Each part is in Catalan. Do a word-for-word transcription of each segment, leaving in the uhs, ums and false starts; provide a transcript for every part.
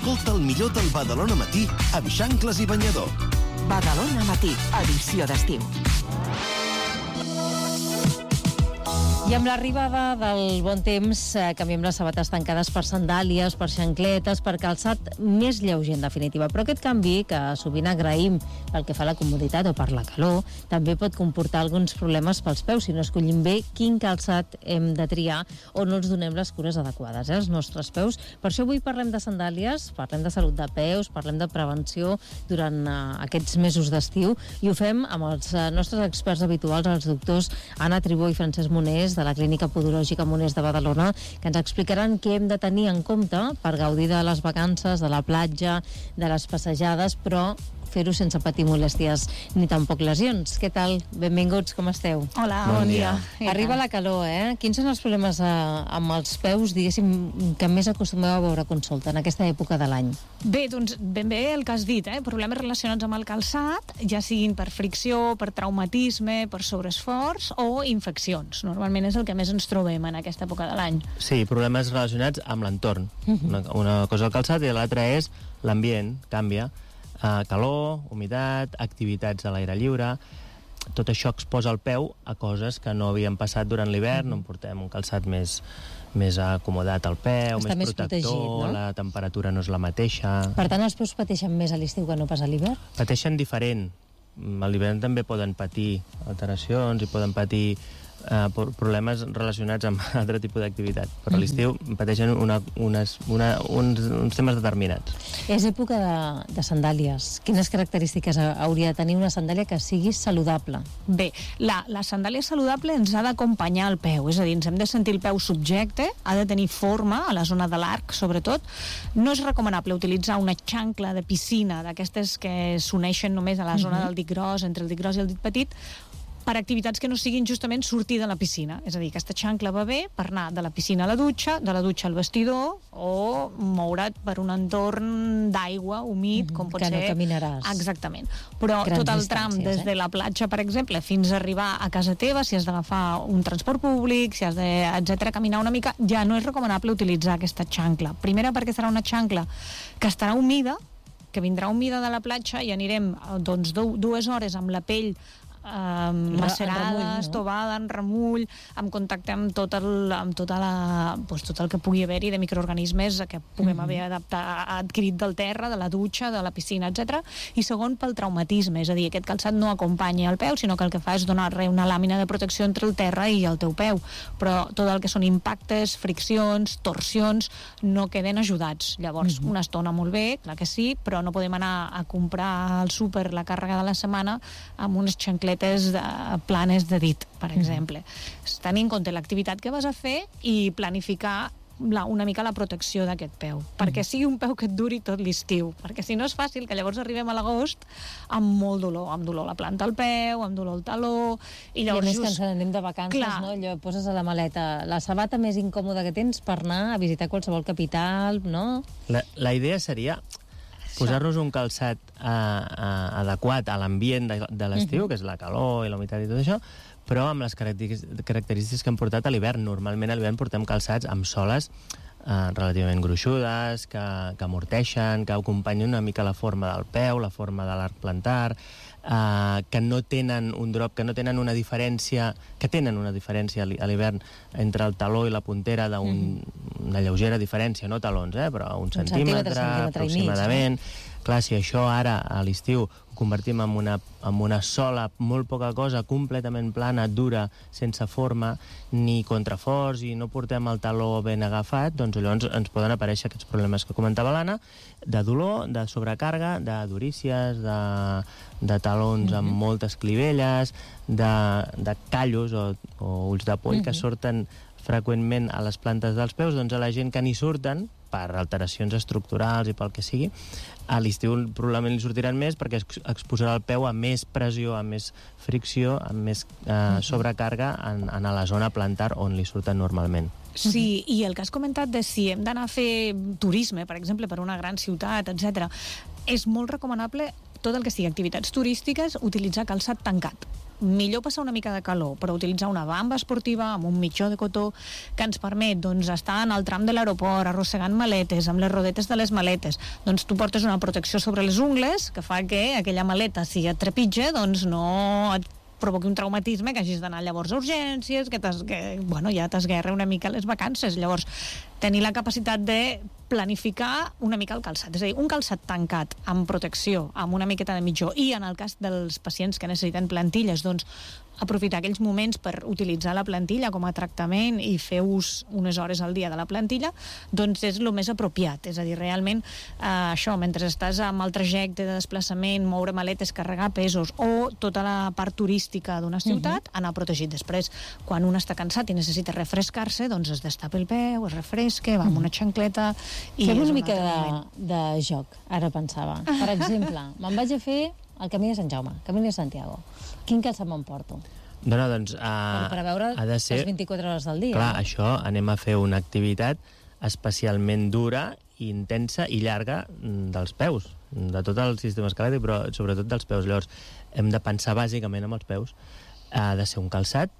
Escolta el millor del Badalona Matí amb Xancles i Banyador. Badalona Matí, edició d'estiu. I amb l'arribada del bon temps eh, canviem les sabates tancades per sandàlies, per xancletes, per calçat més lleuger en definitiva. Però aquest canvi, que sovint agraïm pel que fa a la comoditat o per la calor, també pot comportar alguns problemes pels peus si no escollim bé quin calçat hem de triar o no ens donem les cures adequades, eh, als nostres peus. Per això avui parlem de sandàlies, parlem de salut de peus, parlem de prevenció durant eh, aquests mesos d'estiu i ho fem amb els eh, nostres experts habituals, els doctors Anna Tribó i Francesc Monés, de la Clínica Podològica Monés de Badalona, que ens explicaran què hem de tenir en compte per gaudir de les vacances, de la platja, de les passejades, però fer-ho sense patir molèsties ni tampoc lesions. Què tal? Benvinguts, com esteu? Hola, bon, bon dia. dia. Arriba la calor, eh? Quins són els problemes eh, amb els peus, diguéssim, que més acostumeu a veure consulta en aquesta època de l'any? Bé, doncs ben bé el que has dit, eh? Problemes relacionats amb el calçat, ja siguin per fricció, per traumatisme, per sobreesforç o infeccions. Normalment és el que més ens trobem en aquesta època de l'any. Sí, problemes relacionats amb l'entorn. Uh-huh. Una, una cosa el calçat i l'altra és l'ambient, canvia. Uh, calor, humitat, activitats a l'aire lliure, tot això exposa el peu a coses que no havien passat durant l'hivern, on portem un calçat més, més acomodat al peu, Està més més protector, protegit, no? La temperatura no és la mateixa. Per tant, els peus pateixen més a l'estiu que no pas a l'hivern? Pateixen diferent. A l'hivern també poden patir alteracions i poden patir Uh, problemes relacionats amb altre tipus d'activitat, però a l'estiu pateixen una, unes, una, uns, uns temes determinats. És època de, de sandàlies. Quines característiques hauria de tenir una sandàlia que sigui saludable? Bé, la, la sandàlia saludable ens ha d'acompanyar el peu, és a dir, ens hem de sentir el peu subjecte, ha de tenir forma a la zona de l'arc, sobretot. No és recomanable utilitzar una xancla de piscina, d'aquestes que s'uneixen només a la zona uh-huh. del dit gros, entre el dit gros i el dit petit, per activitats que no siguin justament sortir de la piscina. És a dir, aquesta xancla va bé per anar de la piscina a la dutxa, de la dutxa al vestidor, o moure't per un entorn d'aigua humit, mm-hmm, com pot que ser... Que no caminaràs. Exactament. Però Grans tot el tram des de eh? la platja, per exemple, fins a arribar a casa teva, si has d'agafar un transport públic, si has de, etcètera, caminar una mica, ja no és recomanable utilitzar aquesta xancla. Primera, perquè serà una xancla que estarà humida, que vindrà humida de la platja i anirem doncs, dues hores amb la pell Um, macerada, remull, no? estovada, en remull, en contacte amb tot el, amb tota la, doncs, tot el que pugui haver-hi de microorganismes que puguem mm-hmm. haver adaptat, adquirit del terra, de la dutxa, de la piscina, etcètera. I segon, pel traumatisme, és a dir, aquest calçat no acompanya el peu, sinó que el que fa és donar-li una làmina de protecció entre el terra i el teu peu, però tot el que són impactes, friccions, torsions, no queden ajudats. Llavors, mm-hmm. una estona molt bé, clar que sí, però no podem anar a comprar al súper la càrrega de la setmana amb unes xancletes de planes de dit, per exemple. Mm. Tenir en compte l'activitat que vas a fer i planificar la, una mica la protecció d'aquest peu, mm. perquè sigui un peu que et duri tot l'estiu, perquè si no és fàcil que llavors arribem a l'agost amb molt dolor, amb dolor a la planta del peu, amb dolor al taló, i llavors I a més just... que ens n'anem de vacances, clar. No? Allò poses a la maleta la sabata més incòmoda que tens per anar a visitar qualsevol capital, no? La, la idea seria posar-nos un calçat uh, uh, adequat a l'ambient de, de l'estiu, uh-huh. que és la calor i la humitat i tot això, però amb les característiques que hem portat a l'hivern. Normalment a l'hivern portem calçats amb soles uh, relativament gruixudes, que, que amorteixen, que acompanyen una mica la forma del peu, la forma de l'arc plantar, Uh, que no tenen un drop, que no tenen una diferència, que tenen una diferència a l'hivern entre el taló i la puntera d'una mm-hmm. lleugera diferència, no talons, eh, però un, un centímetre, centímetre aproximadament. Mig, eh? Clar, si això ara a l'estiu ho convertim en una, en una sola, molt poca cosa, completament plana, dura, sense forma, ni contraforts, i no portem el taló ben agafat, doncs llavors ens poden aparèixer aquests problemes que comentava l'Anna, de dolor, de sobrecàrrega, de durícies, de, de talons mm-hmm. amb moltes clivelles, de, de callos o, o ulls de poll mm-hmm. que surten freqüentment a les plantes dels peus. Doncs a la gent que n'hi surten, per alteracions estructurals i pel que sigui, a l'estiu probablement li sortiran més perquè exposarà el peu a més pressió, a més fricció, a més eh, sobrecàrrega en, en la zona plantar on li surten normalment. Sí, i el que has comentat de si hem d'anar a fer turisme, per exemple, per una gran ciutat, etcètera, és molt recomanable tot el que sigui activitats turístiques utilitzar calçat tancat. millor passar una mica de calor, però utilitzar una bamba esportiva amb un mitjó de cotó que ens permet doncs, estar en el tram de l'aeroport, arrossegant maletes, amb les rodetes de les maletes. Doncs tu portes una protecció sobre les ungles que fa que aquella maleta, si et trepitja, doncs no et provoqui un traumatisme, que hagis d'anar llavors a urgències, que, que bueno, ja t'esguerra una mica les vacances. Llavors, tenir la capacitat de planificar una mica el calçat. És a dir, un calçat tancat, amb protecció, amb una miqueta de mitjó, i en el cas dels pacients que necessiten plantilles, doncs aprofitar aquells moments per utilitzar la plantilla com a tractament i fer ús unes hores al dia de la plantilla, doncs és el més apropiat. És a dir, realment, eh, això, mentre estàs amb el trajecte de desplaçament, moure maletes, carregar pesos, o tota la part turística d'una ciutat, uh-huh. anar protegit. Després, quan un està cansat i necessita refrescar-se, doncs es destapa el peu, es refresca, va amb una xancleta... I fem una mica de, de joc, ara pensava. Per exemple, me'n vaig a fer el Camí de Sant Jaume, Camí de Santiago. Quin calçat m'emporto? No, no, doncs... Uh, per veure ha de ser, les vint-i-quatre hores del dia. Clar, no? Això anem a fer una activitat especialment dura, intensa i llarga dels peus, de tot el sistema esquelètic, però sobretot dels peus. Llavors, hem de pensar bàsicament amb els peus. Ha de ser un calçat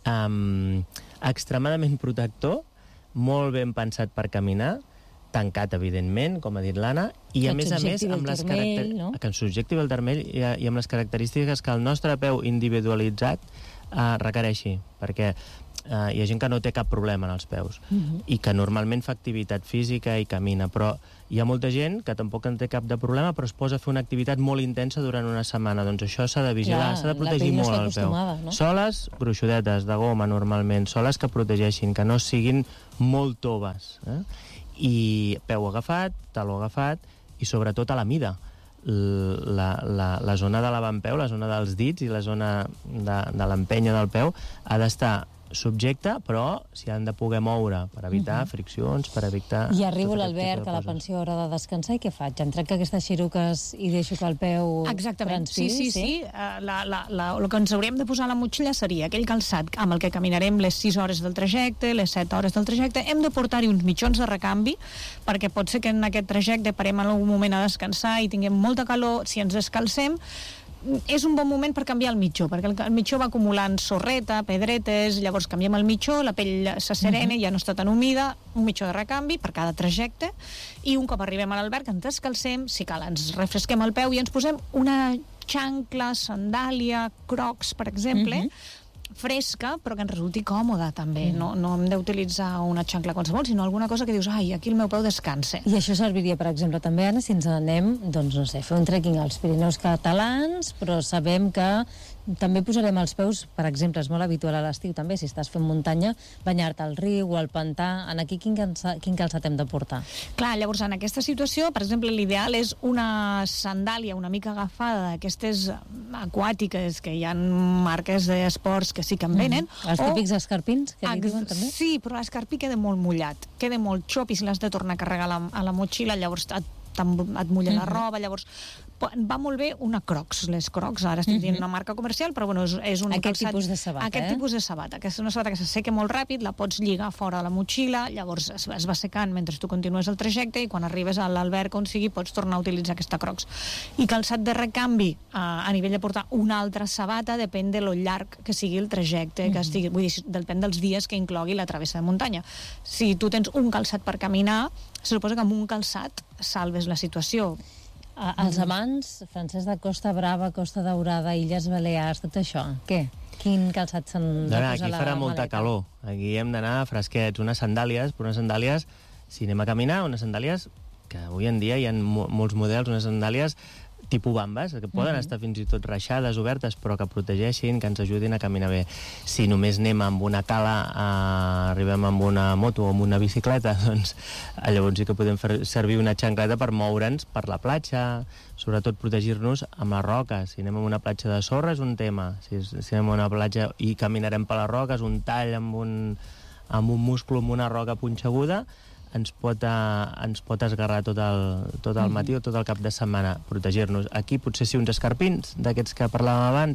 um, extremadament protector, molt ben pensat per caminar, tancat, evidentment, com ha dit l'Anna, i a més a més amb les característiques, no? Que ens subjecti el turmell i, i amb les característiques que el nostre peu individualitzat eh, requereixi, perquè eh, hi ha gent que no té cap problema en els peus uh-huh. i que normalment fa activitat física i camina, però hi ha molta gent que tampoc en té cap de problema, però es posa a fer una activitat molt intensa durant una setmana. Doncs això s'ha de vigilar, s'ha de protegir molt el peu. No? Soles gruixudetes de goma, normalment, soles que protegeixin, que no siguin molt toves, eh? I peu agafat, taló agafat, i sobretot a la mida. La, la, la zona de l'avantpeu, la zona dels dits i la zona de, de l'empenya del peu ha d'estar subjecte, però s'hi han de poder moure per evitar uh-huh. friccions, per evitar... I arribo l'Albert a la pensió, hora de descansar, i què faig? Em trenco aquestes xiruques i deixo que el peu Exactament, transpiri? sí, sí, sí. sí. Uh, la, la, la, el que ens hauríem de posar a la motxilla seria aquell calçat amb el que caminarem les sis hores del trajecte, les set hores del trajecte. Hem de portar-hi uns mitjons de recanvi, perquè pot ser que en aquest trajecte parem en algun moment a descansar i tinguem molta calor. Si ens descalcem, és un bon moment per canviar el mitjó, perquè el mitjó va acumulant sorreta, pedretes, llavors canviem el mitjó, la pell s'asserena, uh-huh. ja no està tan humida, un mitjó de recanvi per cada trajecte, i un cop arribem a l'alberg ens descalcem, si cal ens refresquem el peu i ens posem una xancla, sandàlia, crocs, per exemple, uh-huh. fresca, però que ens resulti còmoda també. Mm. No, no hem d'utilitzar una xancla qualsevol, sinó alguna cosa que dius, ai, aquí el meu peu descansa. I això serviria, per exemple, també, Anna, si ens anem, doncs, no sé, fer un trekking als Pirineus catalans, però sabem que també posarem els peus, per exemple, és molt habitual a l'estiu també, si estàs fent muntanya, banyar-te al riu o al pantà. En aquí quin calçat, quin calçat hem de portar? Clar, llavors en aquesta situació, per exemple, l'ideal és una sandàlia una mica agafada d'aquestes aquàtiques, que hi ha marques d'esports que sí que en venen. Mm. Els típics o... escarpins, que li diuen també? Sí, però l'escarpí queda molt mullat, queda molt xop, i si l'has de tornar a carregar a la, a la motxilla, llavors et, et mulla mm-hmm. la roba, llavors va molt bé una Crocs, les Crocs, ara estic dient una marca comercial, però bueno, és, és un aquest calçat... tipus de sabata, aquest eh? tipus de sabata, que és una sabata que s'asseca molt ràpid, la pots lligar fora de la motxilla, llavors es, es va secant mentre tu continues el trajecte, i quan arribes a l'alberg on sigui pots tornar a utilitzar aquesta Crocs. I calçat de recanvi, a, a nivell de portar una altra sabata, depèn de lo llarg que sigui el trajecte, mm-hmm. que estigui, vull dir, depèn dels dies que inclogui la travessa de muntanya. Si tu tens un calçat per caminar, se suposa que amb un calçat salves la situació. A, els amants, Francesc de Costa Brava, Costa Daurada, Illes Balears, tot això, què? Quin calçat s'han de posar a la maleta? Aquí farà molta calor. Aquí hem d'anar fresquets. Unes sandàlies, però unes sandàlies, si anem a caminar, unes sandàlies que avui en dia hi ha mo molts models, unes sandàlies tipus bambes, que poden mm-hmm. estar fins i tot reixades, obertes, però que protegeixin, que ens ajudin a caminar bé. Si només anem amb una cala, eh, arribem amb una moto o amb una bicicleta, doncs llavors sí que podem fer servir una xancleta per moure'ns per la platja, sobretot protegir-nos amb les roques. Si anem a una platja de sorra és un tema, si, si anem a una platja i caminarem per les roques, un tall amb un, amb un musclo, amb una roca punxeguda, ens pot, uh, ens pot esgarrar tot el, tot el matí o tot el cap de setmana. Protegir-nos. Aquí potser sí uns escarpins, d'aquests que parlàvem abans,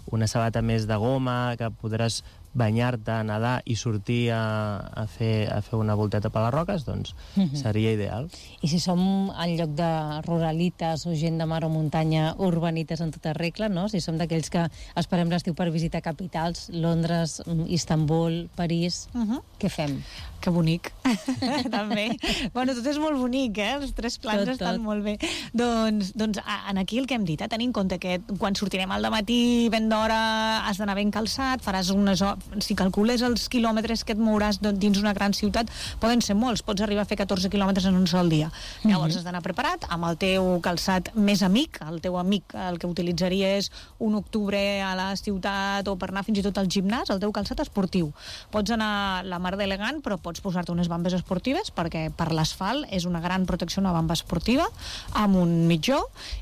una sabata més de goma, que podràs banyar-te, nedar i sortir a, a, fer, a fer una volteta per les roques, doncs uh-huh. seria ideal. I si som, en lloc de ruralites o gent de mar o muntanya, urbanites en tota regla, no? Si som d'aquells que esperem l'estiu per visitar capitals, Londres, Istanbul, París, uh-huh. què fem? Que bonic, també. Bueno, tot és molt bonic, eh? Els tres plans tot, estan tot. molt bé. Doncs, doncs en aquí el que hem dit, eh? tenir en compte que quan sortirem al dematí ben d'hora has d'anar ben calçat, faràs unes hores, si calcules els quilòmetres que et mouràs dins una gran ciutat, poden ser molts, pots arribar a fer catorze quilòmetres en un sol dia. Mm-hmm. Llavors has d'anar preparat amb el teu calçat més amic, el teu amic, el que utilitzaria és un octubre a la ciutat o per anar fins i tot al gimnàs, el teu calçat esportiu. Pots anar la mar d'elegant, però pots posar-te unes bambes esportives, perquè per l'asfalt és una gran protecció una bamba esportiva, amb un mitjó,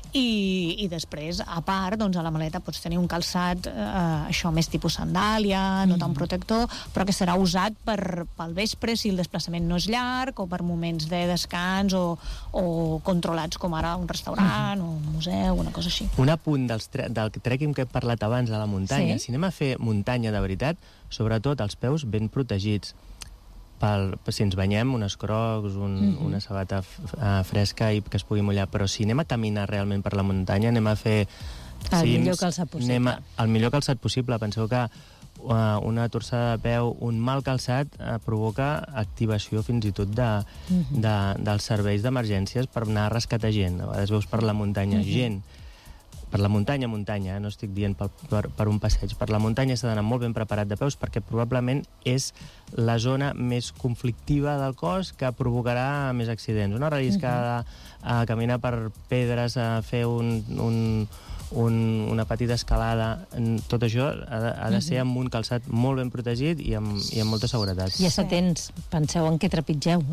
i, i després, a part, doncs a la maleta pots tenir un calçat, eh, això més tipus sandàlia, no tan protector, però que serà usat per, pel vespre, si el desplaçament no és llarg, o per moments de descans, o, o controlats, com ara un restaurant, uh-huh. o un museu, una cosa així. Un apunt dels tre del trekking que he parlat abans a la muntanya. Sí? Si anem a fer muntanya de veritat, sobretot els peus ben protegits. Pel, si ens banyem, unes crocs, un, uh-huh. una sabata uh, fresca i que es pugui mullar, però si anem a caminar realment per la muntanya, anem a fer el cims, millor calçat possible. A, el millor calçat possible. Penseu que uh, una torçada de peu, un mal calçat, uh, provoca activació fins i tot de, uh-huh. de, dels serveis d'emergències per anar a rescatar gent. A vegades veus per la muntanya uh-huh. gent, per la muntanya, muntanya, eh? No estic dient per, per, per un passeig. Per la muntanya s'ha d'anar molt ben preparat de peus perquè probablement és la zona més conflictiva del cos que provocarà més accidents. Una relliscada, uh-huh. a caminar per pedres, a fer un, un, un, una petita escalada, tot això ha de, ha de ser amb un calçat molt ben protegit i amb, i amb molta seguretat. I ja atents, penseu en què trepitgeu.